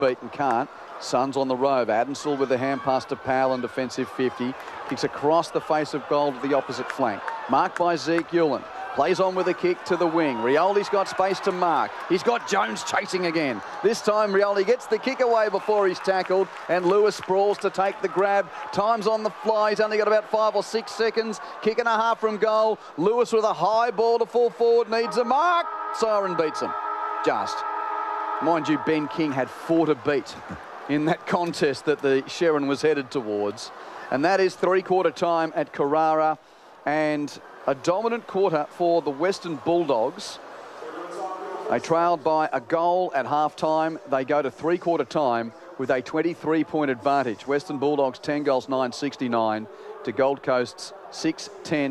beaten, can't. Suns on the rove. Addensill with the hand pass to Powell and defensive 50. Kicks across the face of goal to the opposite flank. Marked by Zeke Ulan. Plays on with a kick to the wing. Rioli's got space to mark. He's got Jones chasing again. This time Rioli gets the kick away before he's tackled, and Lewis sprawls to take the grab. Time's on the fly. He's only got about 5 or 6 seconds. Kick and a half from goal. Lewis with a high ball to fall forward. Needs a mark. Siren beats him. Just. Mind you, Ben King had 4 to beat in that contest that the Sherrin was headed towards. And that is three-quarter time at Carrara, and a dominant quarter for the Western Bulldogs. They trailed by a goal at half-time. They go to three-quarter time with a 23-point advantage. Western Bulldogs 10 goals, 969 to Gold Coast's 6-10.